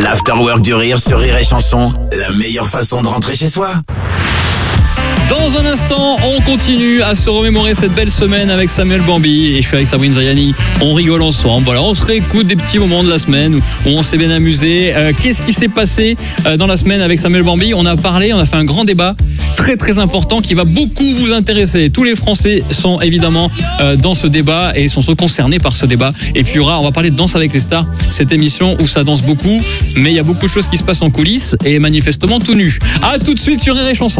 L'afterwork du rire sur Rire et Chanson, la meilleure façon de rentrer chez soi. Dans un instant, on continue à se remémorer cette belle semaine avec Samuel Bambi et je suis avec Sabrine Zayani. On rigole ensemble. Voilà, on se réécoute des petits moments de la semaine où on s'est bien amusé. Qu'est-ce qui s'est passé dans la semaine avec Samuel Bambi ? On a fait un grand débat très très important qui va beaucoup vous intéresser. Tous les Français sont évidemment dans ce débat et sont concernés par ce débat. Et puis on va parler de Danse avec les stars, cette émission où ça danse beaucoup, mais il y a beaucoup de choses qui se passent en coulisses et manifestement tout nu. À tout de suite sur Rire et Chanson.